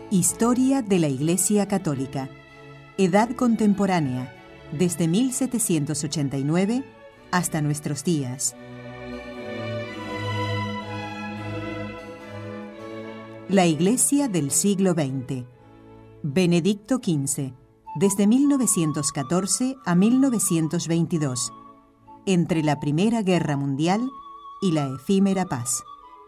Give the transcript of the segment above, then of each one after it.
Historia de la Iglesia Católica. Edad contemporánea, desde 1789 hasta nuestros días. La Iglesia del siglo XX. Benedicto XV, desde 1914 a 1922, entre la Primera Guerra Mundial y la efímera paz.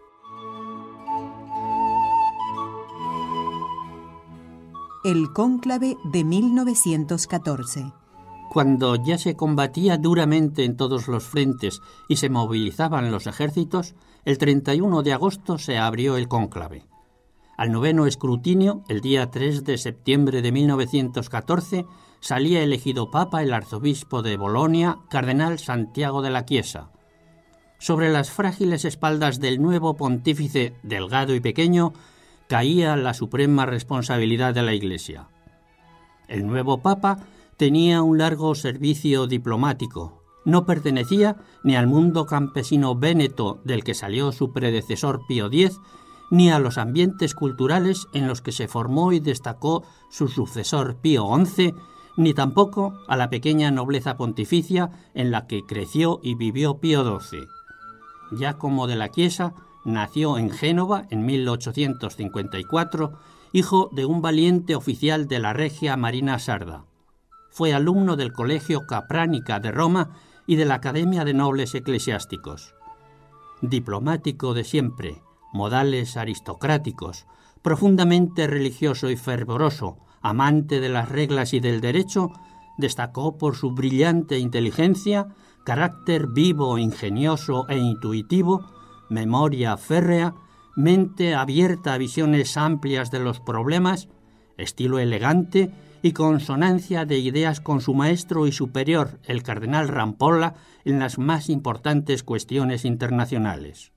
El cónclave de 1914. Cuando ya se combatía duramente en todos los frentes y se movilizaban los ejércitos, el 31 de agosto se abrió el cónclave. Al noveno escrutinio, el día 3 de septiembre de 1914, salía elegido papa el arzobispo de Bolonia, cardenal Santiago de la Chiesa. Sobre las frágiles espaldas del nuevo pontífice, delgado y pequeño, caía la suprema responsabilidad de la Iglesia. El nuevo papa tenía un largo servicio diplomático. No pertenecía ni al mundo campesino véneto del que salió su predecesor Pío X, ni a los ambientes culturales en los que se formó y destacó su sucesor Pío XI, ni tampoco a la pequeña nobleza pontificia en la que creció y vivió Pío XII. Giacomo de la Chiesa nació en Génova en 1854, hijo de un valiente oficial de la Regia Marina Sarda. Fue alumno del Colegio Capránica de Roma y de la Academia de Nobles Eclesiásticos. Diplomático de siempre, modales aristocráticos, profundamente religioso y fervoroso, amante de las reglas y del derecho, destacó por su brillante inteligencia, carácter vivo, ingenioso e intuitivo, memoria férrea, mente abierta a visiones amplias de los problemas, estilo elegante y consonancia de ideas con su maestro y superior, el cardenal Rampolla, en las más importantes cuestiones internacionales.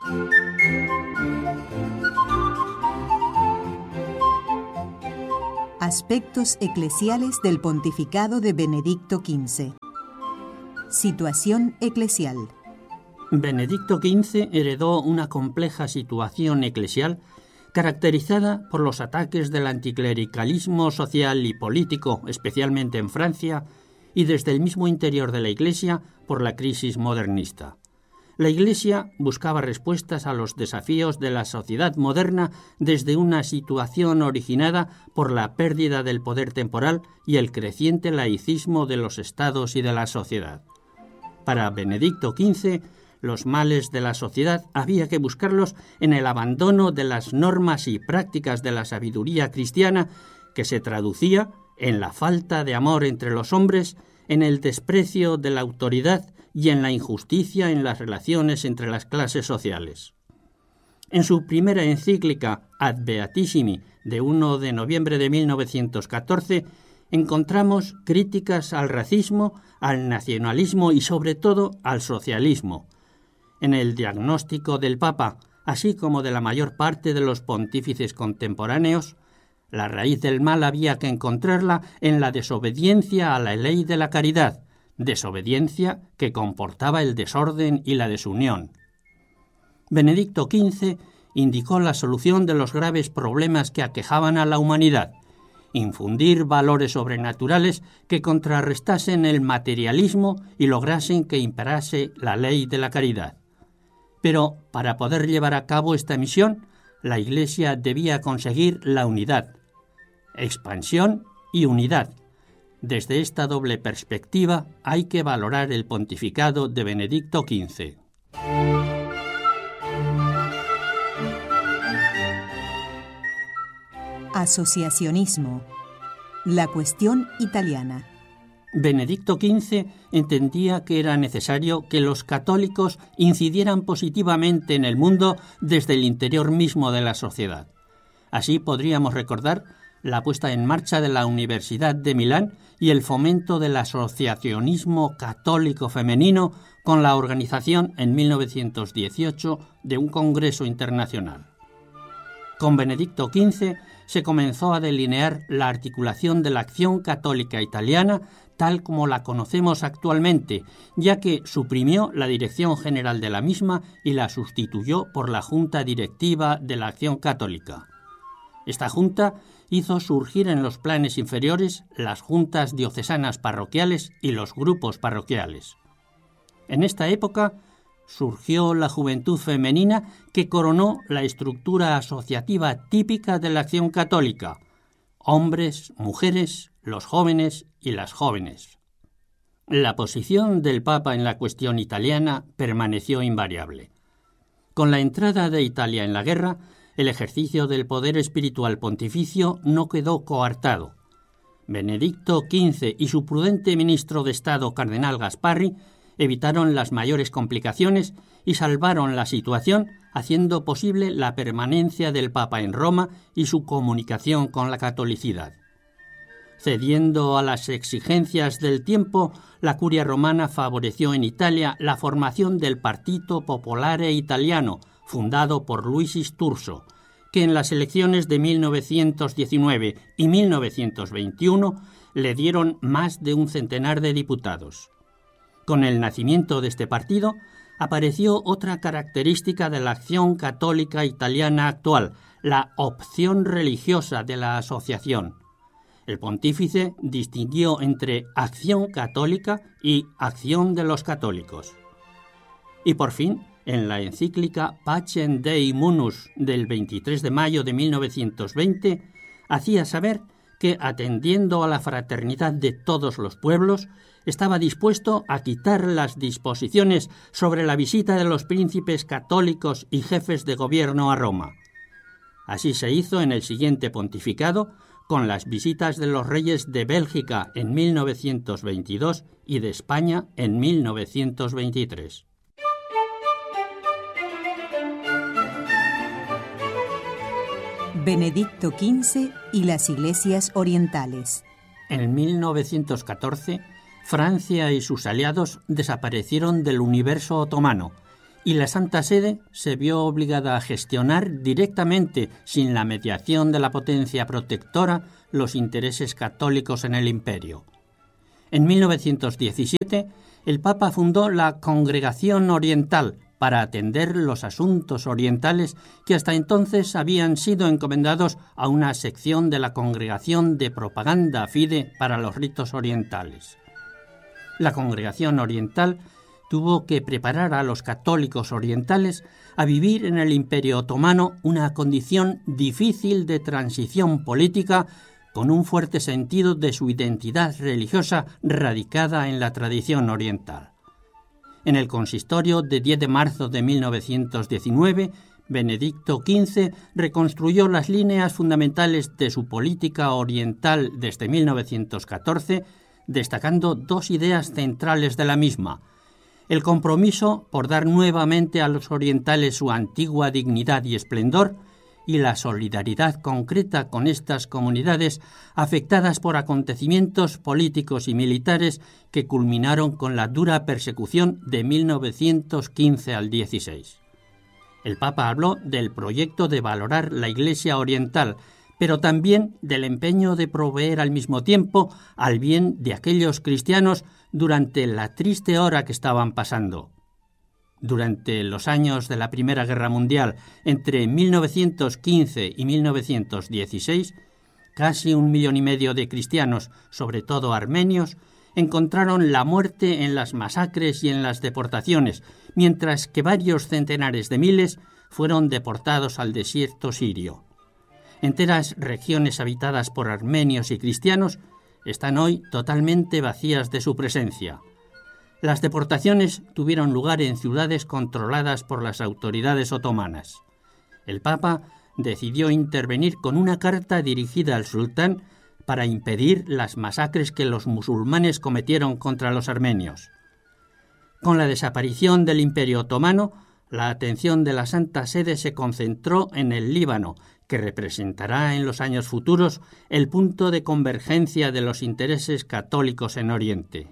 Aspectos eclesiales del pontificado de Benedicto XV. Situación eclesial. Benedicto XV heredó una compleja situación eclesial caracterizada por los ataques del anticlericalismo social y político, especialmente en Francia, y desde el mismo interior de la Iglesia por la crisis modernista. La Iglesia buscaba respuestas a los desafíos de la sociedad moderna desde una situación originada por la pérdida del poder temporal y el creciente laicismo de los estados y de la sociedad. Para Benedicto XV, los males de la sociedad había que buscarlos en el abandono de las normas y prácticas de la sabiduría cristiana, que se traducía en la falta de amor entre los hombres, en el desprecio de la autoridad y en la injusticia en las relaciones entre las clases sociales. En su primera encíclica Ad Beatissimi, de 1 de noviembre de 1914, encontramos críticas al racismo, al nacionalismo y sobre todo al socialismo. En el diagnóstico del Papa, así como de la mayor parte de los pontífices contemporáneos, la raíz del mal había que encontrarla en la desobediencia a la ley de la caridad, desobediencia que comportaba el desorden y la desunión. Benedicto XV indicó la solución de los graves problemas que aquejaban a la humanidad: infundir valores sobrenaturales que contrarrestasen el materialismo y lograsen que imperase la ley de la caridad. Pero para poder llevar a cabo esta misión, la Iglesia debía conseguir la unidad, expansión y unidad. Desde esta doble perspectiva hay que valorar el pontificado de Benedicto XV. Asociacionismo. La cuestión italiana. Benedicto XV entendía que era necesario que los católicos incidieran positivamente en el mundo desde el interior mismo de la sociedad. Así podríamos recordar la puesta en marcha de la Universidad de Milán y el fomento del asociacionismo católico femenino con la organización en 1918 de un congreso internacional. Con Benedicto XV se comenzó a delinear la articulación de la acción católica italiana tal como la conocemos actualmente, ya que suprimió la dirección general de la misma y la sustituyó por la Junta Directiva de la Acción Católica. Esta junta hizo surgir en los planes inferiores las juntas diocesanas parroquiales y los grupos parroquiales. En esta época surgió la juventud femenina que coronó la estructura asociativa típica de la acción católica: hombres, mujeres, los jóvenes y las jóvenes. La posición del Papa en la cuestión italiana permaneció invariable. Con la entrada de Italia en la guerra, el ejercicio del poder espiritual pontificio no quedó coartado. Benedicto XV y su prudente ministro de Estado, cardenal Gasparri, evitaron las mayores complicaciones y salvaron la situación, haciendo posible la permanencia del Papa en Roma y su comunicación con la catolicidad. Cediendo a las exigencias del tiempo, la curia romana favoreció en Italia la formación del Partito Popolare Italiano, fundado por Luigi Sturzo, que en las elecciones de 1919 y 1921 le dieron más de un centenar de diputados. Con el nacimiento de este partido, apareció otra característica de la acción católica italiana actual, la opción religiosa de la asociación. El pontífice distinguió entre acción católica y acción de los católicos. Y por fin, en la encíclica Pacem Dei Munus del 23 de mayo de 1920, hacía saber que, atendiendo a la fraternidad de todos los pueblos, estaba dispuesto a quitar las disposiciones sobre la visita de los príncipes católicos y jefes de gobierno a Roma. Así se hizo en el siguiente pontificado, con las visitas de los reyes de Bélgica en 1922 y de España en 1923. Benedicto XV y las iglesias orientales. En 1914, Francia y sus aliados desaparecieron del universo otomano y la Santa Sede se vio obligada a gestionar directamente, sin la mediación de la potencia protectora, los intereses católicos en el imperio. En 1917, el Papa fundó la Congregación Oriental para atender los asuntos orientales que hasta entonces habían sido encomendados a una sección de la Congregación de Propaganda Fide para los ritos orientales. La Congregación Oriental tuvo que preparar a los católicos orientales a vivir en el Imperio Otomano una condición difícil de transición política, con un fuerte sentido de su identidad religiosa radicada en la tradición oriental. En el consistorio de 10 de marzo de 1919, Benedicto XV reconstruyó las líneas fundamentales de su política oriental desde 1914, destacando dos ideas centrales de la misma: el compromiso por dar nuevamente a los orientales su antigua dignidad y esplendor, y la solidaridad concreta con estas comunidades afectadas por acontecimientos políticos y militares que culminaron con la dura persecución de 1915 al 16. El Papa habló del proyecto de valorar la Iglesia oriental, pero también del empeño de proveer al mismo tiempo al bien de aquellos cristianos durante la triste hora que estaban pasando. Durante los años de la Primera Guerra Mundial, entre 1915 y 1916, casi 1,5 millones de cristianos, sobre todo armenios, encontraron la muerte en las masacres y en las deportaciones, mientras que varios centenares de miles fueron deportados al desierto sirio. Enteras regiones habitadas por armenios y cristianos están hoy totalmente vacías de su presencia. Las deportaciones tuvieron lugar en ciudades controladas por las autoridades otomanas. El Papa decidió intervenir con una carta dirigida al sultán para impedir las masacres que los musulmanes cometieron contra los armenios. Con la desaparición del Imperio Otomano, la atención de la Santa Sede se concentró en el Líbano, que representará en los años futuros el punto de convergencia de los intereses católicos en Oriente.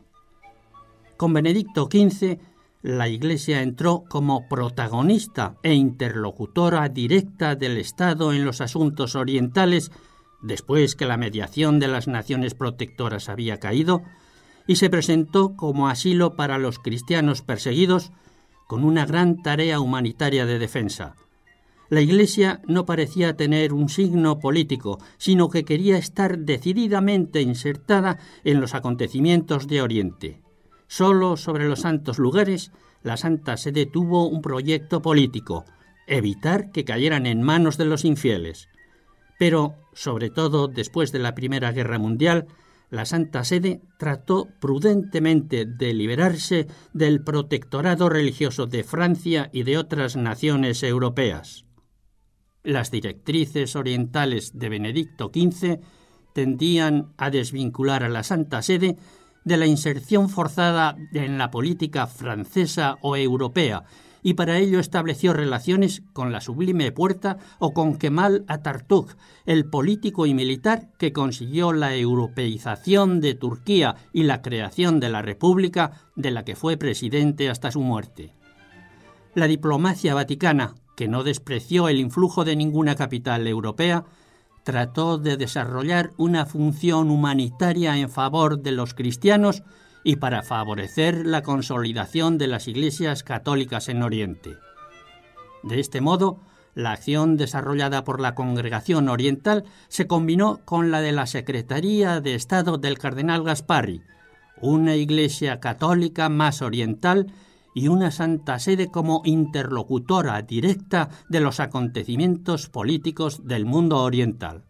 Con Benedicto XV, la Iglesia entró como protagonista e interlocutora directa del Estado en los asuntos orientales, después que la mediación de las naciones protectoras había caído, y se presentó como asilo para los cristianos perseguidos, con una gran tarea humanitaria de defensa. La Iglesia no parecía tener un signo político, sino que quería estar decididamente insertada en los acontecimientos de Oriente. Solo sobre los santos lugares, la Santa Sede tuvo un proyecto político: evitar que cayeran en manos de los infieles. Pero, sobre todo después de la Primera Guerra Mundial, la Santa Sede trató prudentemente de liberarse del protectorado religioso de Francia y de otras naciones europeas. Las directrices orientales de Benedicto XV tendían a desvincular a la Santa Sede de la inserción forzada en la política francesa o europea, y para ello estableció relaciones con la Sublime Puerta o con Kemal Atatürk, el político y militar que consiguió la europeización de Turquía y la creación de la República, de la que fue presidente hasta su muerte. La diplomacia vaticana, que no despreció el influjo de ninguna capital europea, trató de desarrollar una función humanitaria en favor de los cristianos y para favorecer la consolidación de las iglesias católicas en Oriente. De este modo, la acción desarrollada por la Congregación Oriental se combinó con la de la Secretaría de Estado del cardenal Gasparri, una iglesia católica más oriental y una Santa Sede como interlocutora directa de los acontecimientos políticos del mundo oriental.